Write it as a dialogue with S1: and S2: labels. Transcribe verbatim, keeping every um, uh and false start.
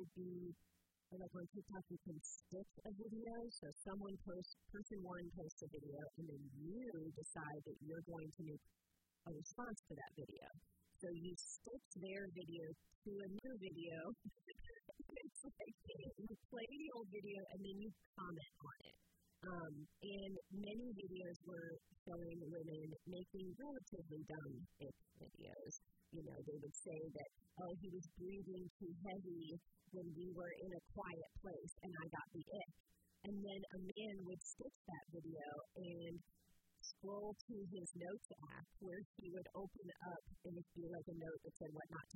S1: would be, like on TikTok, you can stick a video. So someone posts, person one posts a video, and then you decide that you're going to make a response to that video. So you stick their video to a new video. It's like you play the old video, and then you comment on it. Um, and many videos were showing women making relatively dumb videos. You know, they would say that, oh, he was breathing too heavy when we were in a quiet place and I got the ick. And then a man would stick that video and scroll to his notes app where he would open up and it'd be like a note that said what not to